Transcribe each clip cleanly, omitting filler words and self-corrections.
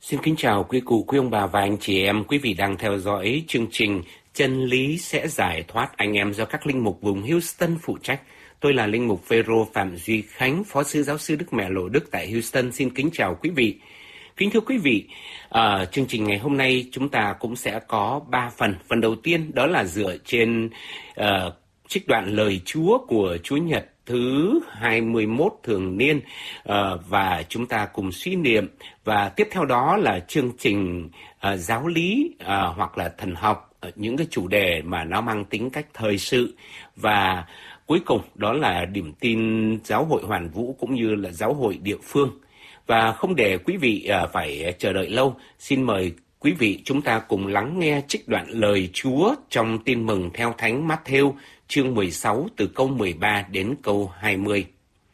Xin kính chào quý cụ, quý ông bà và anh chị em. Quý vị đang theo dõi chương trình Chân lý sẽ giải thoát anh em do các linh mục vùng Houston phụ trách. Tôi là linh mục Phêrô Phạm Duy Khánh, Phó sư giáo sư Đức Mẹ Lộ Đức tại Houston. Xin kính chào quý vị. Kính thưa quý vị, chương trình ngày hôm nay chúng ta cũng sẽ có 3 phần. Phần đầu tiên đó là dựa trên trích đoạn lời Chúa của Chúa Nhật thứ 21 thường niên, và chúng ta cùng suy niệm. Và tiếp theo đó là chương trình giáo lý hoặc là thần học, những cái chủ đề mà nó mang tính cách thời sự. Và cuối cùng đó là điểm tin giáo hội Hoàn Vũ cũng như là giáo hội địa phương. Và không để quý vị phải chờ đợi lâu, xin mời quý vị chúng ta cùng lắng nghe trích đoạn lời Chúa trong Tin mừng theo Thánh Mát-thêu chương 16 từ câu 13 đến câu 20.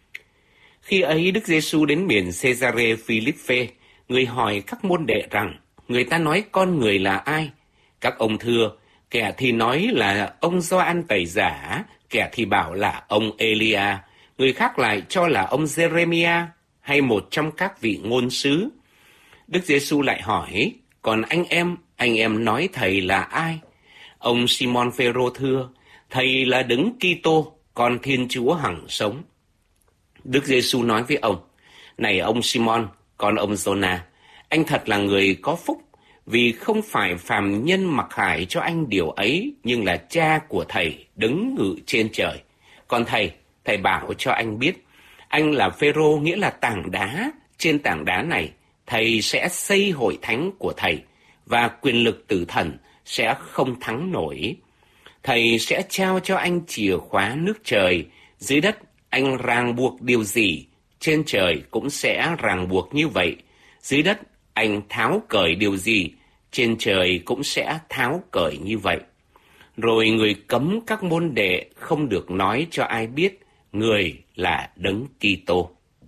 Khi ấy Đức Giêsu đến miền Cesarea Philippe, người hỏi các môn đệ rằng: người ta nói con người là ai? Các ông thưa: kẻ thì nói là ông Gioan Tẩy Giả, kẻ thì bảo là ông Elia, người khác lại cho là ông Jeremia hay một trong các vị ngôn sứ. Đức Giêsu lại hỏi: còn anh em nói thầy là ai? Ông Simon Phêrô thưa: thầy là Đấng Kitô, con Thiên Chúa hằng sống. Đức Giêsu nói với ông: này ông Simon, con ông Giô-na, anh thật là người có phúc, vì không phải phàm nhân mặc khải cho anh điều ấy, nhưng là Cha của thầy đứng ngự trên trời. Còn thầy bảo cho anh biết, anh là Phêrô, nghĩa là tảng đá. Trên tảng đá này, thầy sẽ xây hội thánh của thầy, và quyền lực tử thần sẽ không thắng nổi. Thầy sẽ trao cho anh chìa khóa nước trời. Dưới đất anh ràng buộc điều gì, trên trời cũng sẽ ràng buộc như vậy. Dưới đất anh tháo cởi điều gì, trên trời cũng sẽ tháo cởi như vậy. Rồi người cấm các môn đệ không được nói cho ai biết người là Đấng Kitô.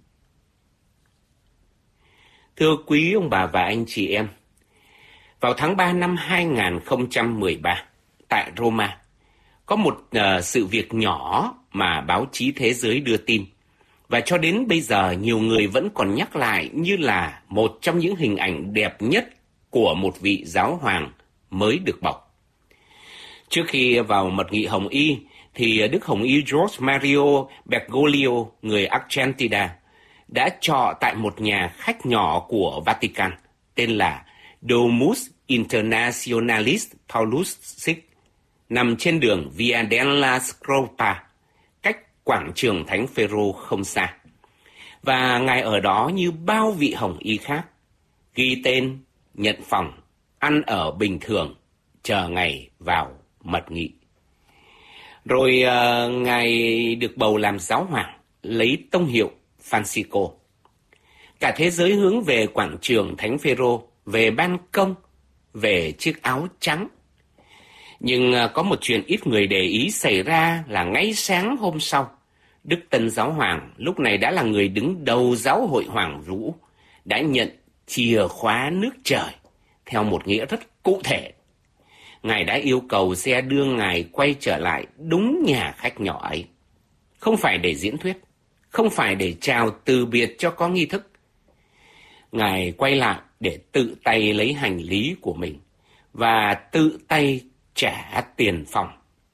Thưa quý ông bà và anh chị em, vào tháng 3 năm 2013, tại Roma, có một sự việc nhỏ mà báo chí thế giới đưa tin, và cho đến bây giờ nhiều người vẫn còn nhắc lại như là một trong những hình ảnh đẹp nhất của một vị giáo hoàng mới được bọc. Trước khi vào mật nghị Hồng Y, thì Đức Hồng Y George Mario Bergoglio, người Argentina, đã trọ tại một nhà khách nhỏ của Vatican tên là Domus Internationalis Paulus VI, nằm trên đường Via della Scropa, cách quảng trường Thánh Phêrô không xa. Và ngài ở đó như bao vị Hồng Y khác, ghi tên, nhận phòng, ăn ở bình thường, chờ ngày vào mật nghị. Rồi ngài được bầu làm giáo hoàng, lấy tông hiệu Francisco. Cả thế giới hướng về quảng trường Thánh Phêrô, về ban công, về chiếc áo trắng. Nhưng có một chuyện ít người để ý xảy ra là ngay sáng hôm sau, Đức Tân Giáo Hoàng, lúc này đã là người đứng đầu giáo hội Hoàng Vũ, đã nhận chìa khóa nước trời theo một nghĩa rất cụ thể. Ngài đã yêu cầu xe đưa ngài quay trở lại đúng nhà khách nhỏ ấy. Không phải để diễn thuyết, không phải để chào từ biệt cho có nghi thức. Ngài quay lại để tự tay lấy hành lý của mình và tự tay trả tiền phòng.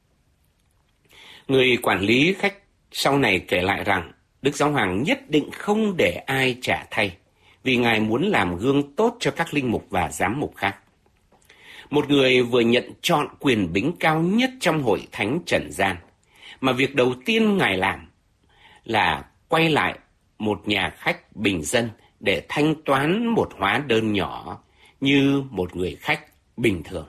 Người quản lý khách sau này kể lại rằng Đức Giáo Hoàng nhất định không để ai trả thay, vì ngài muốn làm gương tốt cho các linh mục và giám mục khác. Một người vừa nhận chọn quyền bính cao nhất trong hội thánh trần gian, mà việc đầu tiên ngài làm là quay lại một nhà khách bình dân để thanh toán một hóa đơn nhỏ như một người khách bình thường.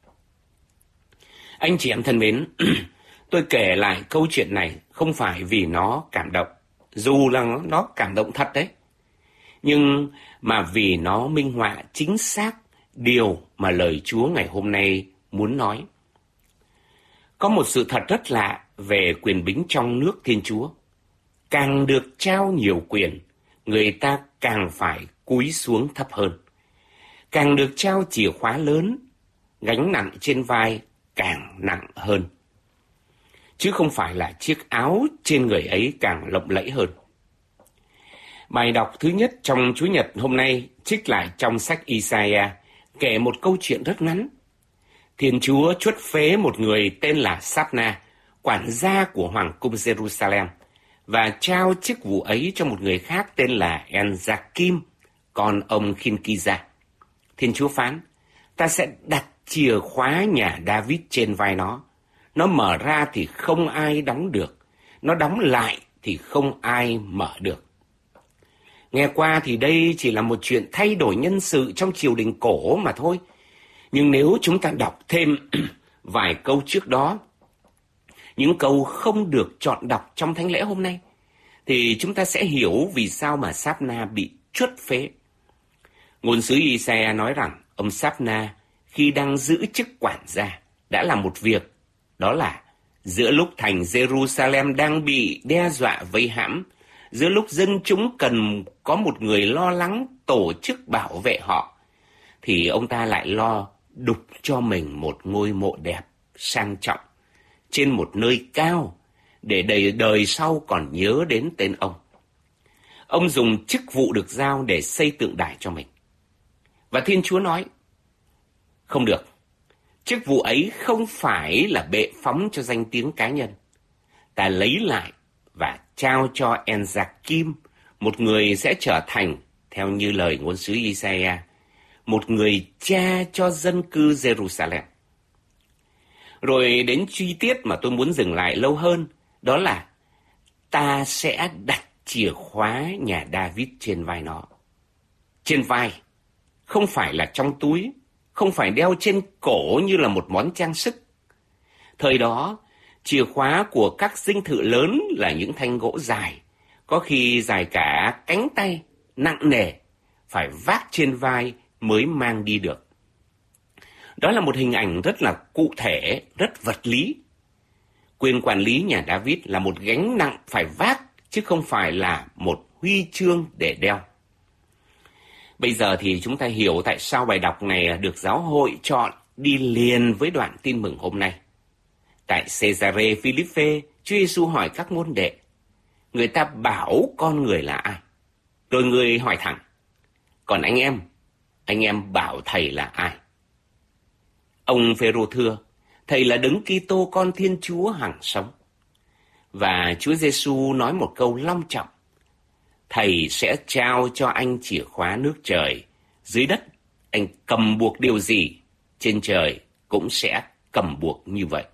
Anh chị em thân mến, tôi kể lại câu chuyện này không phải vì nó cảm động, dù là nó cảm động thật đấy, nhưng mà vì nó minh họa chính xác điều mà lời Chúa ngày hôm nay muốn nói. Có một sự thật rất lạ về quyền bính trong nước Thiên Chúa. Càng được trao nhiều quyền, người ta càng phải cúi xuống thấp hơn. Càng được trao chìa khóa lớn, gánh nặng trên vai càng nặng hơn. Chứ không phải là chiếc áo trên người ấy càng lộng lẫy hơn. Bài đọc thứ nhất trong Chúa Nhật hôm nay trích lại trong sách Isaiah, kể một câu chuyện rất ngắn. Thiên Chúa chuất phế một người tên là Sabna, quản gia của Hoàng cung Jerusalem, và trao chức vụ ấy cho một người khác tên là En-Gia-kim, con ông Khin-ki-gia. Thiên Chúa phán, ta sẽ đặt chìa khóa nhà David trên vai nó. Nó mở ra thì không ai đóng được, nó đóng lại thì không ai mở được. Nghe qua thì đây chỉ là một chuyện thay đổi nhân sự trong triều đình cổ mà thôi. Nhưng nếu chúng ta đọc thêm vài câu trước đó, những câu không được chọn đọc trong thánh lễ hôm nay, thì chúng ta sẽ hiểu vì sao mà Sabna bị truất phế. Ngôn sứ Isaiah nói rằng ông Sabna khi đang giữ chức quản gia đã làm một việc, đó là giữa lúc thành Jerusalem đang bị đe dọa vây hãm, giữa lúc dân chúng cần có một người lo lắng tổ chức bảo vệ họ, thì ông ta lại lo đục cho mình một ngôi mộ đẹp, sang trọng, trên một nơi cao, để đời sau còn nhớ đến tên ông. Ông dùng chức vụ được giao để xây tượng đài cho mình. Và Thiên Chúa nói, không được, chức vụ ấy không phải là bệ phóng cho danh tiếng cá nhân. Ta lấy lại và trao cho En-Gia-kim, một người sẽ trở thành, theo như lời ngôn sứ Isaiah, một người cha cho dân cư Jerusalem. Rồi đến chi tiết mà tôi muốn dừng lại lâu hơn, đó là ta sẽ đặt chìa khóa nhà David trên vai nó. Trên vai, không phải là trong túi, không phải đeo trên cổ như là một món trang sức. Thời đó, chìa khóa của các dinh thự lớn là những thanh gỗ dài, có khi dài cả cánh tay, nặng nề, phải vác trên vai mới mang đi được. Đó là một hình ảnh rất là cụ thể, rất vật lý. Quyền quản lý nhà David là một gánh nặng phải vác, chứ không phải là một huy chương để đeo. Bây giờ thì chúng ta hiểu tại sao bài đọc này được giáo hội chọn đi liền với đoạn tin mừng hôm nay. Tại Caesarea Philippe, Chúa Giêsu hỏi các môn đệ, người ta bảo con người là ai? Rồi người hỏi thẳng, còn anh em bảo thầy là ai? Ông Phêrô thưa, thầy là Đấng Kitô con Thiên Chúa hằng sống. Và Chúa Giêsu nói một câu long trọng, thầy sẽ trao cho anh chìa khóa nước trời. Dưới đất, anh cầm buộc điều gì, trên trời cũng sẽ cầm buộc như vậy.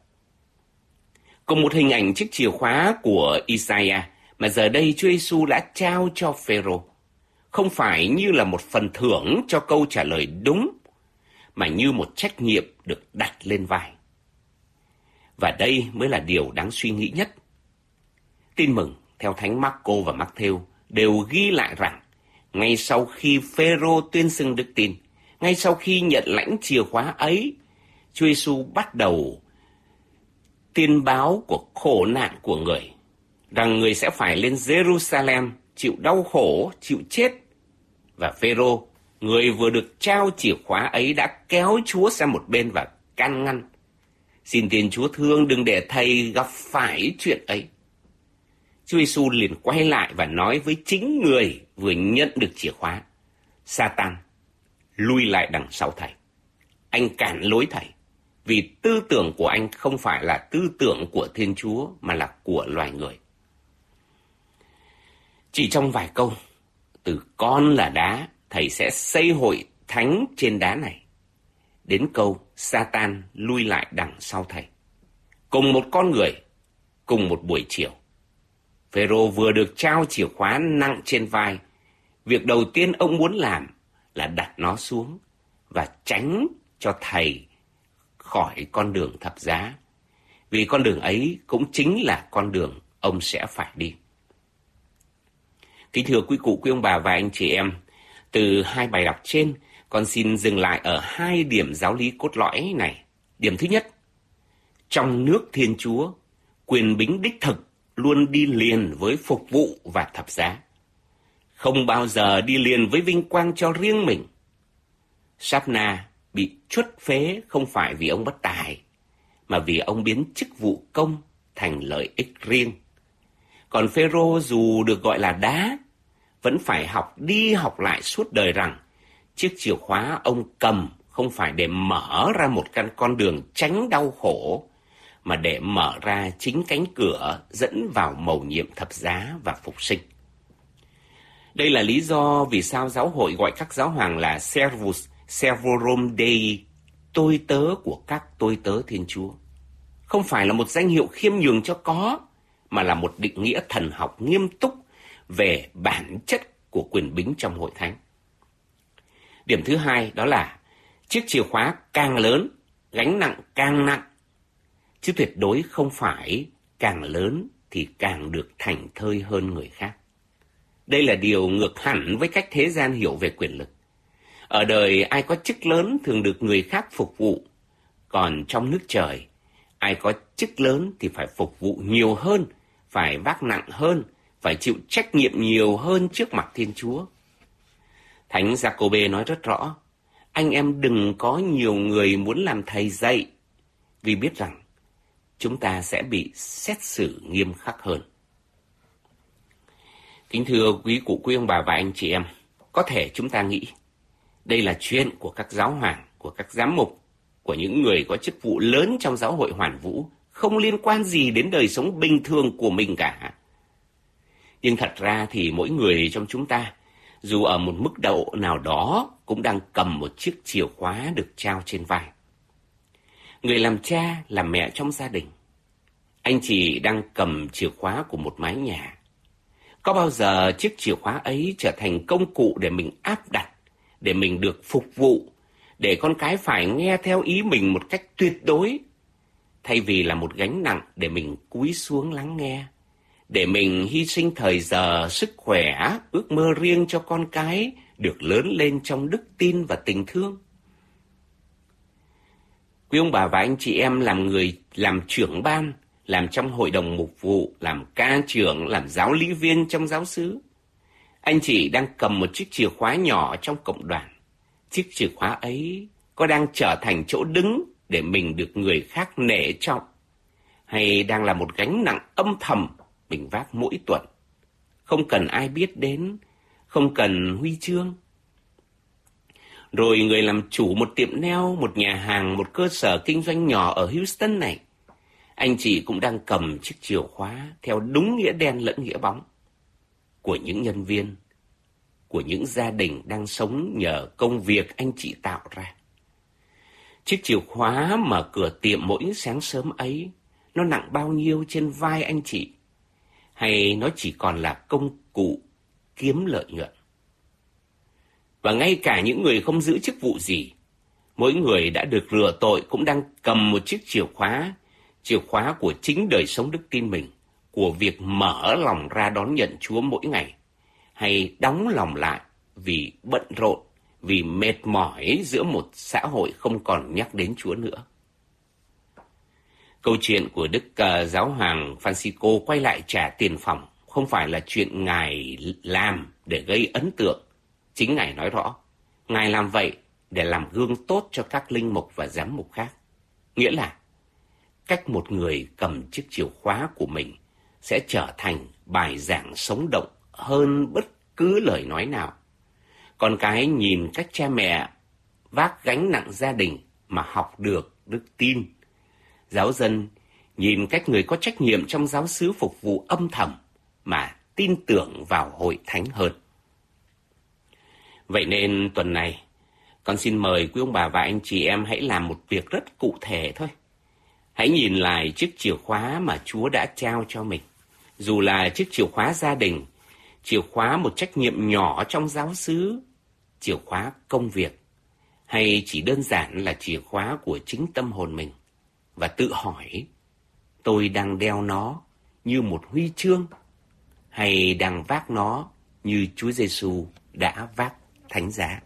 Cùng một hình ảnh chiếc chìa khóa của Isaiah mà giờ đây Chúa Giêsu đã trao cho Phêrô, không phải như là một phần thưởng cho câu trả lời đúng, mà như một trách nhiệm được đặt lên vai. Và đây mới là điều đáng suy nghĩ nhất. Tin mừng theo Thánh Marco và Matthew đều ghi lại rằng ngay sau khi Phêrô tuyên xưng đức tin, ngay sau khi nhận lãnh chìa khóa ấy, Chúa Giêsu bắt đầu tin báo cuộc khổ nạn của người, rằng người sẽ phải lên Jerusalem chịu đau khổ, chịu chết. Và Phêrô, người vừa được trao chìa khóa ấy, đã kéo Chúa sang một bên và can ngăn. Xin Thiên Chúa thương đừng để thầy gặp phải chuyện ấy. Chúa Giêsu liền quay lại và nói với chính người vừa nhận được chìa khóa, Satan, lui lại đằng sau thầy. Anh cản lối thầy, vì tư tưởng của anh không phải là tư tưởng của Thiên Chúa mà là của loài người. Chỉ trong vài câu, từ con là đá, thầy sẽ xây hội thánh trên đá này, đến câu Satan lui lại đằng sau thầy. Cùng một con người, cùng một buổi chiều, Phêrô vừa được trao chìa khóa nặng trên vai. Việc đầu tiên ông muốn làm là đặt nó xuống và tránh cho thầy khỏi con đường thập giá, vì con đường ấy cũng chính là con đường ông sẽ phải đi. Kính thưa quý cụ, quý ông bà và anh chị em, từ hai bài đọc trên, con xin dừng lại ở hai điểm giáo lý cốt lõi này. Điểm thứ nhất, trong nước Thiên Chúa, quyền bính đích thực luôn đi liền với phục vụ và thập giá, không bao giờ đi liền với vinh quang cho riêng mình. Sabna bị truất phế không phải vì ông bất tài, mà vì ông biến chức vụ công thành lợi ích riêng. Còn Phêrô dù được gọi là đá, vẫn phải học đi học lại suốt đời rằng chiếc chìa khóa ông cầm không phải để mở ra một con đường tránh đau khổ, mà để mở ra chính cánh cửa dẫn vào mầu nhiệm thập giá và phục sinh. Đây là lý do vì sao giáo hội gọi các giáo hoàng là Servus Servorum Dei, tôi tớ của các tôi tớ Thiên Chúa. Không phải là một danh hiệu khiêm nhường cho có, mà là một định nghĩa thần học nghiêm túc về bản chất của quyền bính trong hội thánh. Điểm thứ hai đó là chiếc chìa khóa càng lớn, gánh nặng càng nặng, chứ tuyệt đối không phải càng lớn thì càng được thảnh thơi hơn người khác. Đây là điều ngược hẳn với cách thế gian hiểu về quyền lực. Ở đời ai có chức lớn thường được người khác phục vụ, còn trong nước trời, ai có chức lớn thì phải phục vụ nhiều hơn, phải vác nặng hơn, phải chịu trách nhiệm nhiều hơn trước mặt Thiên Chúa. Thánh Giacôbê nói rất rõ, anh em đừng có nhiều người muốn làm thầy dạy, vì biết rằng chúng ta sẽ bị xét xử nghiêm khắc hơn. Kính thưa quý cụ, quý ông bà và anh chị em, có thể chúng ta nghĩ đây là chuyện của các giáo hoàng, của các giám mục, của những người có chức vụ lớn trong giáo hội hoàn vũ, không liên quan gì đến đời sống bình thường của mình cả. Nhưng thật ra thì mỗi người trong chúng ta, dù ở một mức độ nào đó, cũng đang cầm một chiếc chìa khóa được trao trên vai. Người làm cha, làm mẹ trong gia đình, anh chị đang cầm chìa khóa của một mái nhà. Có bao giờ chiếc chìa khóa ấy trở thành công cụ để mình áp đặt, để mình được phục vụ, để con cái phải nghe theo ý mình một cách tuyệt đối, thay vì là một gánh nặng để mình cúi xuống lắng nghe, để mình hy sinh thời giờ, sức khỏe, ước mơ riêng cho con cái được lớn lên trong đức tin và tình thương? Quý ông bà và anh chị em làm người, làm trưởng ban, làm trong hội đồng mục vụ, làm ca trưởng, làm giáo lý viên trong giáo xứ, anh chị đang cầm một chiếc chìa khóa nhỏ trong cộng đoàn. Chiếc chìa khóa ấy có đang trở thành chỗ đứng để mình được người khác nể trọng, hay đang là một gánh nặng âm thầm mình vác mỗi tuần, không cần ai biết đến, không cần huy chương? Rồi người làm chủ một tiệm nail, một nhà hàng, một cơ sở kinh doanh nhỏ ở Houston này, anh chị cũng đang cầm chiếc chìa khóa theo đúng nghĩa đen lẫn nghĩa bóng của những nhân viên, của những gia đình đang sống nhờ công việc anh chị tạo ra. Chiếc chìa khóa mở cửa tiệm mỗi sáng sớm ấy, nó nặng bao nhiêu trên vai anh chị? Hay nó chỉ còn là công cụ kiếm lợi nhuận? Và ngay cả những người không giữ chức vụ gì, mỗi người đã được rửa tội cũng đang cầm một chiếc chìa khóa của chính đời sống đức tin mình, của việc mở lòng ra đón nhận Chúa mỗi ngày, hay đóng lòng lại vì bận rộn, vì mệt mỏi giữa một xã hội không còn nhắc đến Chúa nữa. Câu chuyện của Đức Giáo hoàng Francisco quay lại trả tiền phòng không phải là chuyện Ngài làm để gây ấn tượng. Chính Ngài nói rõ, Ngài làm vậy để làm gương tốt cho các linh mục và giám mục khác. Nghĩa là, cách một người cầm chiếc chìa khóa của mình sẽ trở thành bài giảng sống động hơn bất cứ lời nói nào. Con cái nhìn cách cha mẹ vác gánh nặng gia đình mà học được đức tin. Giáo dân nhìn cách người có trách nhiệm trong giáo xứ phục vụ âm thầm mà tin tưởng vào hội thánh hơn. Vậy nên tuần này, con xin mời quý ông bà và anh chị em hãy làm một việc rất cụ thể thôi. Hãy nhìn lại chiếc chìa khóa mà Chúa đã trao cho mình. Dù là chiếc chìa khóa gia đình, chìa khóa một trách nhiệm nhỏ trong giáo xứ, chìa khóa công việc, hay chỉ đơn giản là chìa khóa của chính tâm hồn mình. Và tự hỏi, tôi đang đeo nó như một huy chương, hay đang vác nó như Chúa Giêsu đã vác thánh giá?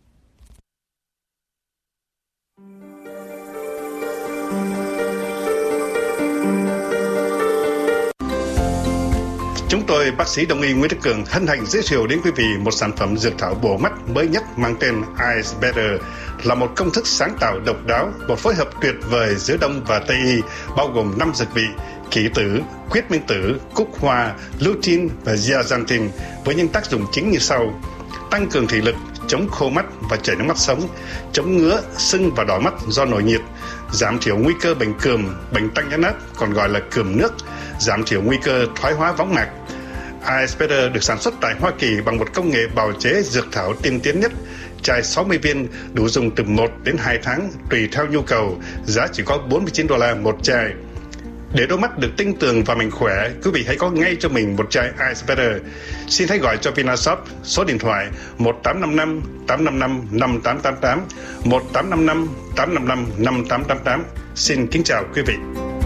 Chúng tôi, bác sĩ Đông y Nguyễn Đức Cường, hân hạnh giới thiệu đến quý vị một sản phẩm dược thảo bổ mắt mới nhất mang tên Eyes Better, là một công thức sáng tạo độc đáo, một phối hợp tuyệt vời giữa Đông và Tây y, bao gồm 5 dược vị, kỷ tử, huyết minh tử, cúc hoa, lutein và zeaxanthin với những tác dụng chính như sau: tăng cường thị lực, chống khô mắt và chảy nước mắt sống, chống ngứa, sưng và đỏ mắt do nổi nhiệt, giảm thiểu nguy cơ bệnh cườm, bệnh tăng nhãn áp còn gọi là cườm nước, giảm thiểu nguy cơ thoái hóa võng mạc. Ice Better được sản xuất tại Hoa Kỳ bằng một công nghệ bào chế dược thảo tiên tiến nhất. Chai 60 viên đủ dùng từ 1 đến 2 tháng tùy theo nhu cầu, giá chỉ có $49 một chai. Để đôi mắt được tinh tường và mạnh khỏe, quý vị hãy có ngay cho mình một chai Ice Better. Xin hãy gọi cho Vinashop số điện thoại 1855 855 5888 1855 855 5888. Xin kính chào quý vị.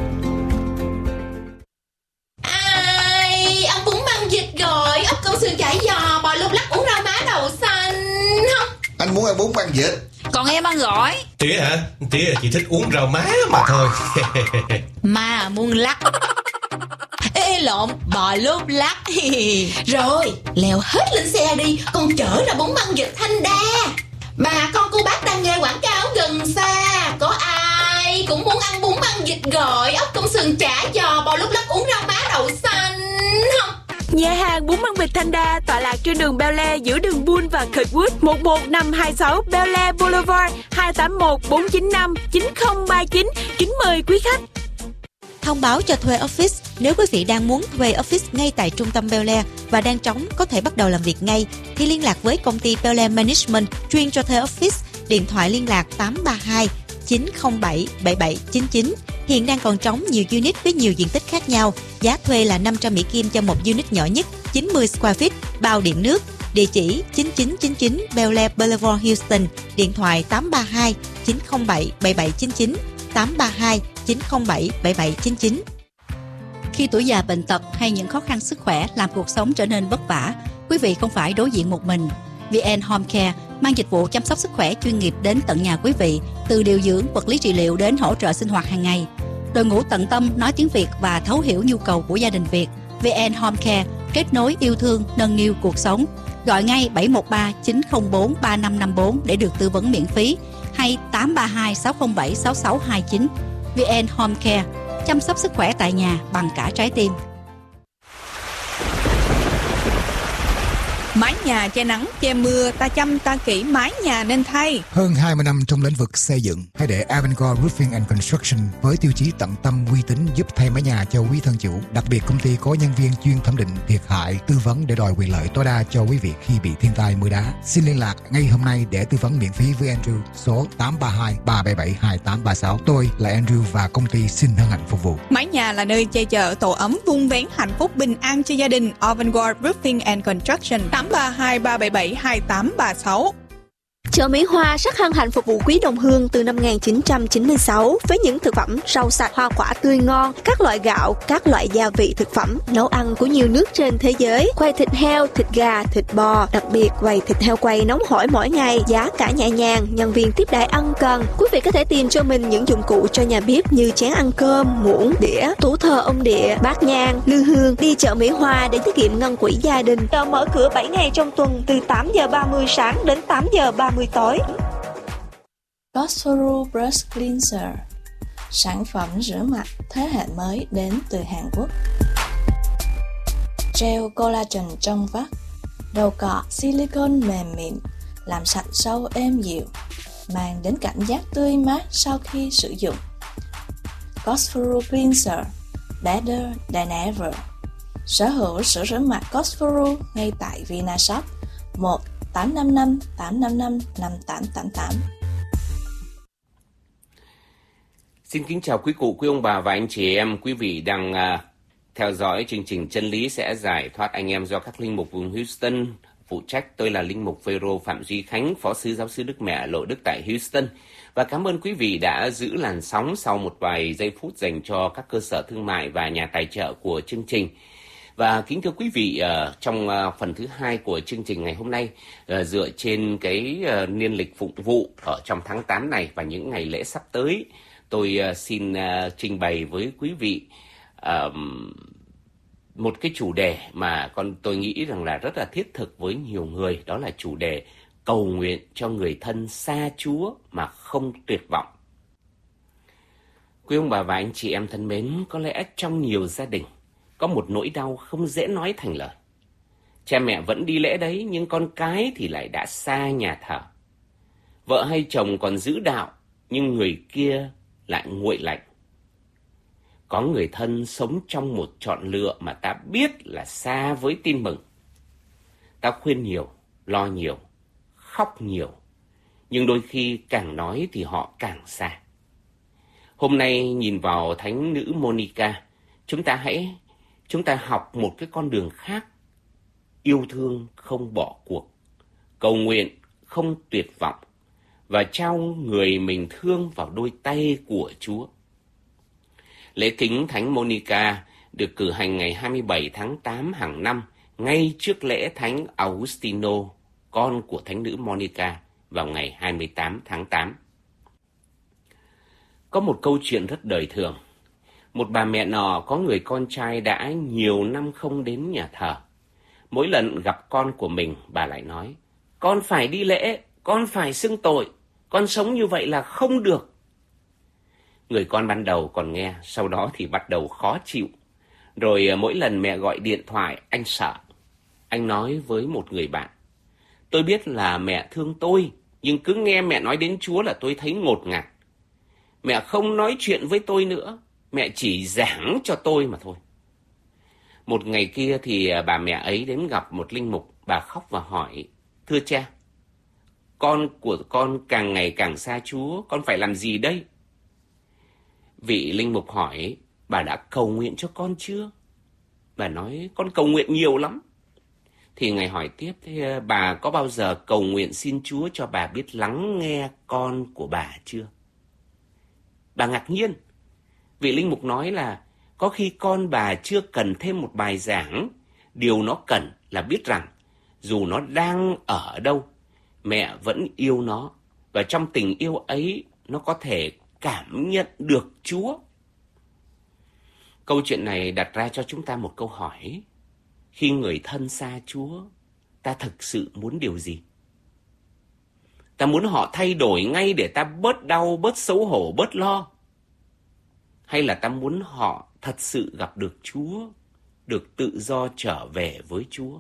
Ai, ông bún măng vịt rồi, ốc câu xương chả giò, bò lúc lắc, uống rau má đậu xanh không? Anh muốn ăn bún măng vịt. Còn em ăn gỏi. Tía hả? Tía chỉ thích uống rau má mà thôi. Mà muốn lắc. Ê lộn, bò lúc lắc. Rồi, leo hết lên xe đi, con chở ra bún măng vịt Thanh Đa. Bà con cô bác đang nghe quảng cáo gần xa. Có ai cũng muốn ăn bún măng vịt gỏi, ốc công sườn chả giò, bò lúc lắc, uống rau má đậu xanh không? Nhà hàng bún măng vịt Thanh Đa tọa lạc trên đường Bel Air giữa đường Bull và Kirkwood, 11526 Bel Air Boulevard, 281 495 9039. Kính mời quý khách. Thông báo cho thuê office. Nếu quý vị đang muốn thuê office ngay tại trung tâm Bel Air và đang trống có thể bắt đầu làm việc ngay, thì liên lạc với công ty Bel Air Management chuyên cho thuê office. Điện thoại liên lạc 832 907 7799. Hiện đang còn trống nhiều unit với nhiều diện tích khác nhau. Giá thuê là 500 Mỹ Kim cho một unit nhỏ nhất, 90 square feet, bao điện nước. Địa chỉ 9999 Bel Air Boulevard, Houston. Điện thoại 832 907 7799. 832 907 7799. Khi tuổi già bệnh tật hay những khó khăn sức khỏe làm cuộc sống trở nên vất vả, quý vị không phải đối diện một mình. VN Home Care mang dịch vụ chăm sóc sức khỏe chuyên nghiệp đến tận nhà quý vị, từ điều dưỡng, vật lý trị liệu đến hỗ trợ sinh hoạt hàng ngày. Đội ngũ tận tâm nói tiếng Việt và thấu hiểu nhu cầu của gia đình Việt. VN Home Care kết nối yêu thương, nâng niu cuộc sống. Gọi ngay 713 904 3554 để được tư vấn miễn phí, hay 832 607 6629. VN Home Care chăm sóc sức khỏe tại nhà bằng cả trái tim. Mái nhà che nắng, che mưa, ta chăm ta kỹ mái nhà nên thay. Hơn 20 năm trong lĩnh vực xây dựng, hãy để Avangard Roofing and Construction với tiêu chí tận tâm, uy tín giúp thay mái nhà cho quý thân chủ. Đặc biệt công ty có nhân viên chuyên thẩm định thiệt hại, tư vấn để đòi quyền lợi tối đa cho quý vị khi bị thiên tai mưa đá. Xin liên lạc ngay hôm nay để tư vấn miễn phí với Andrew số 832 377 2836. Tôi là Andrew và công ty xin hân hạnh phục vụ. Mái nhà là nơi che chở tổ ấm, vun vén hạnh phúc bình an cho gia đình. Avangard Roofing and Construction, 832 377 2836. Chợ Mỹ Hoa rất hân hạnh phục vụ quý đồng hương từ năm 1996 với những thực phẩm rau sạch, hoa quả tươi ngon, các loại gạo, các loại gia vị thực phẩm, nấu ăn của nhiều nước trên thế giới, quầy thịt heo, thịt gà, thịt bò, đặc biệt quầy thịt heo quay nóng hổi mỗi ngày, giá cả nhẹ nhàng, nhân viên tiếp đãi ân cần. Quý vị có thể tìm cho mình những dụng cụ cho nhà bếp như chén ăn cơm, muỗng, đĩa, tủ thờ ông địa, bát nhang, lư hương. Đi chợ Mỹ Hoa để tiết kiệm ngân quỹ gia đình. Chợ mở cửa 7 ngày trong tuần từ 8:30 sáng đến 8:30 tối. Cosforo Brush Cleanser, sản phẩm rửa mặt thế hệ mới đến từ Hàn Quốc. Gel collagen trong vắt, đầu cọ silicone mềm mịn, làm sạch sâu êm dịu, mang đến cảm giác tươi mát sau khi sử dụng. Cosforo Cleanser, better than ever. Sở hữu sữa rửa mặt Cosforo ngay tại Vinashop 1-855 855 5888. Xin kính chào quý cụ, quý ông bà và anh chị em. Quý vị đang theo dõi chương trình Chân lý sẽ giải thoát anh em do các linh mục vùng Houston phụ trách. Tôi là linh mục Phêrô Phạm Duy Khánh, phó sứ giáo sứ Đức Mẹ Lộ Đức tại Houston. Và cảm ơn quý vị đã giữ làn sóng sau một vài giây phút dành cho các cơ sở thương mại và nhà tài trợ của chương trình. Và kính thưa quý vị, trong phần thứ 2 của chương trình ngày hôm nay, dựa trên cái niên lịch phụng vụ ở trong tháng 8 này và những ngày lễ sắp tới, tôi xin trình bày với quý vị một cái chủ đề mà tôi nghĩ rằng là rất là thiết thực với nhiều người. Đó là chủ đề cầu nguyện cho người thân xa Chúa mà không tuyệt vọng. Quý ông bà và anh chị em thân mến, có lẽ trong nhiều gia đình có một nỗi đau không dễ nói thành lời. Cha mẹ vẫn đi lễ đấy, nhưng con cái thì lại đã xa nhà thờ. Vợ hay chồng còn giữ đạo, nhưng người kia lại nguội lạnh. Có người thân sống trong một chọn lựa mà ta biết là xa với tin mừng. Ta khuyên nhiều, lo nhiều, khóc nhiều, nhưng đôi khi càng nói thì họ càng xa. Hôm nay nhìn vào thánh nữ Monica, chúng ta học một cái con đường khác. Yêu thương không bỏ cuộc, cầu nguyện không tuyệt vọng, và trao người mình thương vào đôi tay của Chúa. Lễ kính Thánh Monica được cử hành ngày 27 tháng 8 hàng năm, ngay trước lễ Thánh Augustino, con của Thánh nữ Monica, vào ngày 28 tháng 8. Có một câu chuyện rất đời thường. Một bà mẹ nọ có người con trai đã nhiều năm không đến nhà thờ. Mỗi lần gặp con của mình, bà lại nói, con phải đi lễ, con phải xưng tội, con sống như vậy là không được. Người con ban đầu còn nghe, sau đó thì bắt đầu khó chịu. Rồi mỗi lần mẹ gọi điện thoại, anh sợ. Anh nói với một người bạn, tôi biết là mẹ thương tôi, nhưng cứ nghe mẹ nói đến Chúa là tôi thấy ngột ngạt. Mẹ không nói chuyện với tôi nữa, mẹ chỉ giảng cho tôi mà thôi. Một ngày kia thì bà mẹ ấy đến gặp một linh mục, bà khóc và hỏi, thưa cha, con của con càng ngày càng xa Chúa, con phải làm gì đây? Vị linh mục hỏi, bà đã cầu nguyện cho con chưa? Bà nói, con cầu nguyện nhiều lắm. Thì Ngài hỏi tiếp, thế bà có bao giờ cầu nguyện xin Chúa cho bà biết lắng nghe con của bà chưa? Bà ngạc nhiên. Vị linh mục nói là, có khi con bà chưa cần thêm một bài giảng, điều nó cần là biết rằng, dù nó đang ở đâu, mẹ vẫn yêu nó, và trong tình yêu ấy, nó có thể cảm nhận được Chúa. Câu chuyện này đặt ra cho chúng ta một câu hỏi. Khi người thân xa Chúa, ta thực sự muốn điều gì? Ta muốn họ thay đổi ngay để ta bớt đau, bớt xấu hổ, bớt lo? Hay là ta muốn họ thật sự gặp được Chúa, được tự do trở về với Chúa?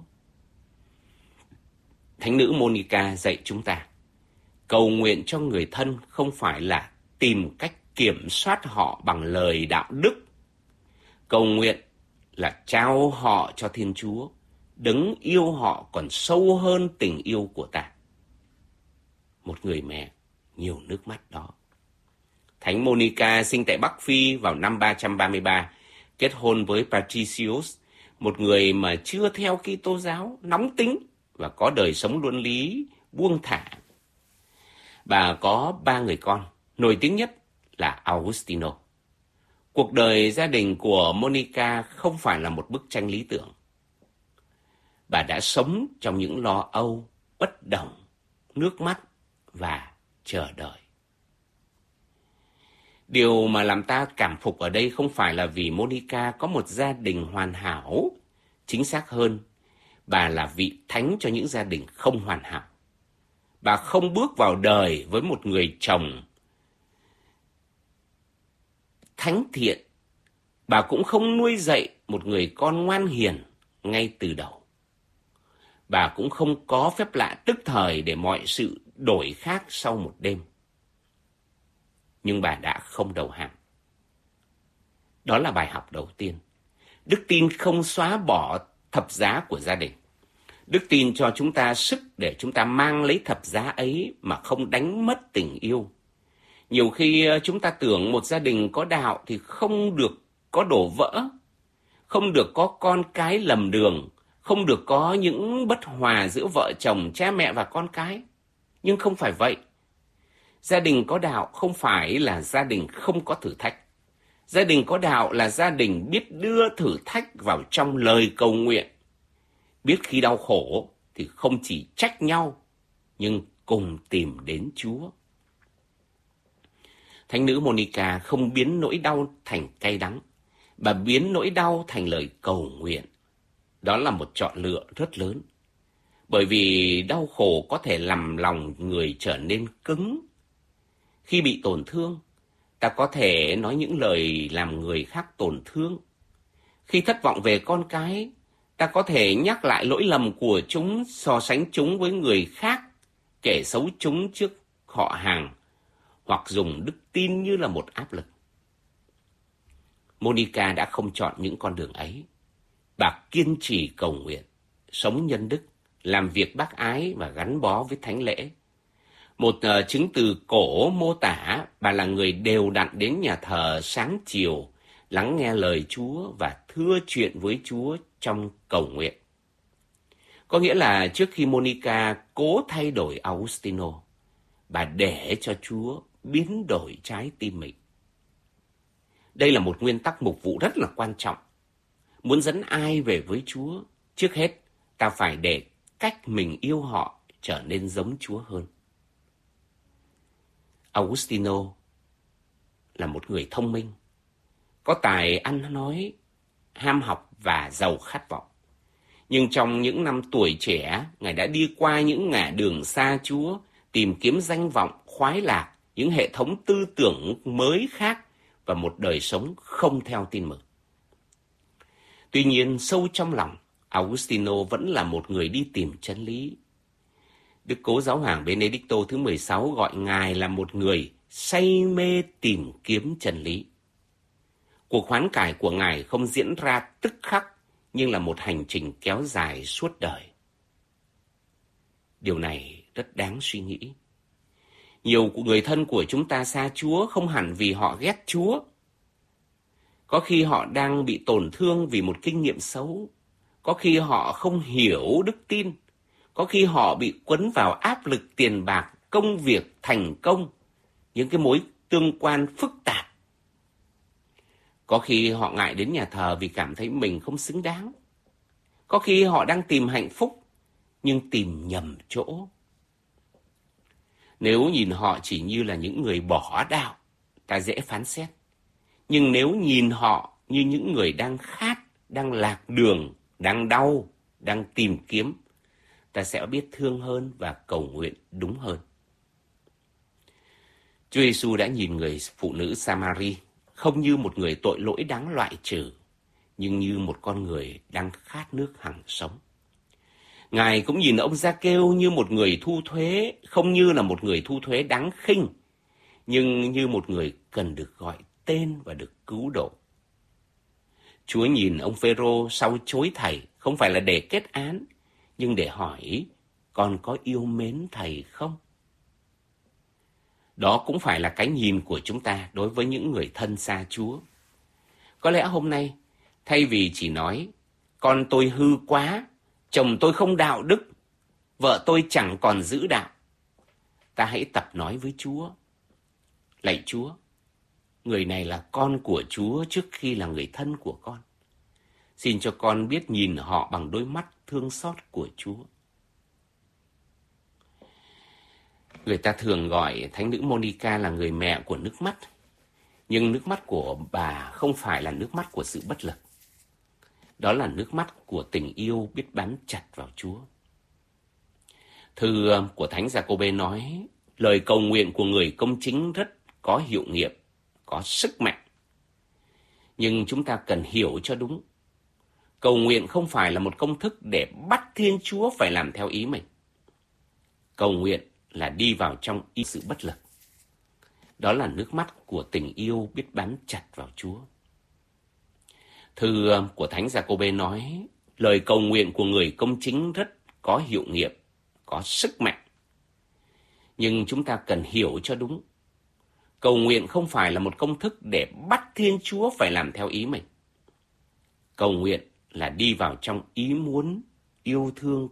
Thánh nữ Monica dạy chúng ta, cầu nguyện cho người thân không phải là tìm cách kiểm soát họ bằng lời đạo đức. Cầu nguyện là trao họ cho Thiên Chúa, đấng yêu họ còn sâu hơn tình yêu của ta. Một người mẹ nhiều nước mắt đó. Thánh Monica sinh tại Bắc Phi vào năm 333, kết hôn với Patricius, một người mà chưa theo Kitô giáo, nóng tính và có đời sống luân lý buông thả. Bà có 3 người con, nổi tiếng nhất là Augustino. Cuộc đời gia đình của Monica không phải là một bức tranh lý tưởng. Bà đã sống trong những lo âu, bất đồng, nước mắt và chờ đợi. Điều mà làm ta cảm phục ở đây không phải là vì Monica có một gia đình hoàn hảo. Chính xác hơn, bà là vị thánh cho những gia đình không hoàn hảo. Bà không bước vào đời với một người chồng thánh thiện. Bà cũng không nuôi dạy một người con ngoan hiền ngay từ đầu. Bà cũng không có phép lạ tức thời để mọi sự đổi khác sau một đêm. Nhưng bà đã không đầu hàng. Đó là bài học đầu tiên. Đức tin không xóa bỏ thập giá của gia đình. Đức tin cho chúng ta sức để chúng ta mang lấy thập giá ấy mà không đánh mất tình yêu. Nhiều khi chúng ta tưởng một gia đình có đạo thì không được có đổ vỡ, không được có con cái lầm đường, không được có những bất hòa giữa vợ chồng, cha mẹ và con cái. Nhưng không phải vậy. Gia đình có đạo không phải là gia đình không có thử thách. Gia đình có đạo là gia đình biết đưa thử thách vào trong lời cầu nguyện. Biết khi đau khổ thì không chỉ trách nhau, nhưng cùng tìm đến Chúa. Thánh nữ Monica không biến nỗi đau thành cay đắng. Bà biến nỗi đau thành lời cầu nguyện. Đó là một chọn lựa rất lớn. Bởi vì đau khổ có thể làm lòng người trở nên cứng. Khi bị tổn thương, ta Ta có thể nói những lời làm người khác tổn thương. Khi thất vọng về con cái, ta có thể nhắc lại lỗi lầm của chúng, so sánh chúng với người khác, kể xấu chúng trước họ hàng, hoặc dùng đức tin như là một áp lực. Monica đã không chọn những con đường ấy. Bà kiên trì cầu nguyện, sống nhân đức, làm việc bác ái và gắn bó với thánh lễ. Một chứng từ cổ mô tả bà là người đều đặn đến nhà thờ sáng chiều, lắng nghe lời Chúa và thưa chuyện với Chúa trong cầu nguyện. Có nghĩa là trước khi Monica cố thay đổi Agustino, bà để cho Chúa biến đổi trái tim mình. Đây là một nguyên tắc mục vụ rất là quan trọng. Muốn dẫn ai về với Chúa, trước hết ta phải để cách mình yêu họ trở nên giống Chúa hơn. Agustino là một người thông minh, có tài ăn nói, ham học và giàu khát vọng. Nhưng trong những năm tuổi trẻ, Ngài đã đi qua những ngả đường xa Chúa, tìm kiếm danh vọng, khoái lạc, những hệ thống tư tưởng mới khác và một đời sống không theo tin mừng. Tuy nhiên, sâu trong lòng, Agustino vẫn là một người đi tìm chân lý. Đức Cố Giáo hoàng Benedicto thứ 16 gọi Ngài là một người say mê tìm kiếm chân lý. Cuộc hoán cải của Ngài không diễn ra tức khắc, nhưng là một hành trình kéo dài suốt đời. Điều này rất đáng suy nghĩ. Nhiều người thân của chúng ta xa Chúa không hẳn vì họ ghét Chúa. Có khi họ đang bị tổn thương vì một kinh nghiệm xấu. Có khi họ không hiểu đức tin. Có khi họ bị quấn vào áp lực tiền bạc, công việc, thành công, những cái mối tương quan phức tạp. Có khi họ ngại đến nhà thờ vì cảm thấy mình không xứng đáng. Có khi họ đang tìm hạnh phúc, nhưng tìm nhầm chỗ. Nếu nhìn họ chỉ như là những người bỏ đạo, ta dễ phán xét. Nhưng nếu nhìn họ như những người đang khát, đang lạc đường, đang đau, đang tìm kiếm, ta sẽ biết thương hơn và cầu nguyện đúng hơn. Chúa Giêsu đã nhìn người phụ nữ Samari không như một người tội lỗi đáng loại trừ, nhưng như một con người đang khát nước hằng sống. Ngài cũng nhìn ông Gia-kêu như một người thu thuế, không như là một người thu thuế đáng khinh, nhưng như một người cần được gọi tên và được cứu độ. Chúa nhìn ông Phêrô sau chối thầy không phải là để kết án, nhưng để hỏi, con có yêu mến thầy không? Đó cũng phải là cái nhìn của chúng ta đối với những người thân xa Chúa. Có lẽ hôm nay, thay vì chỉ nói, con tôi hư quá, chồng tôi không đạo đức, vợ tôi chẳng còn giữ đạo, ta hãy tập nói với Chúa, lạy Chúa, người này là con của Chúa trước khi là người thân của con. Xin cho con biết nhìn họ bằng đôi mắt thương xót của Chúa. Người ta thường gọi Thánh nữ Monica là người mẹ của nước mắt. Nhưng nước mắt của bà không phải là nước mắt của sự bất lực. Đó là nước mắt của tình yêu biết bám chặt vào Chúa. Thư của Thánh Giacôbê nói, lời cầu nguyện của người công chính rất có hiệu nghiệm, có sức mạnh. Nhưng chúng ta cần hiểu cho đúng. Cầu nguyện không phải là một công thức để bắt Thiên Chúa phải làm theo ý mình. Cầu nguyện là đi vào trong ý sự bất lực. Đó là nước mắt của tình yêu biết bám chặt vào Chúa. Thư của Thánh Giacôbê nói, lời cầu nguyện của người công chính rất có hiệu nghiệm, có sức mạnh. Nhưng chúng ta cần hiểu cho đúng. Cầu nguyện không phải là một công thức để bắt Thiên Chúa phải làm theo ý mình. Cầu nguyện là đi vào trong ý muốn, yêu thương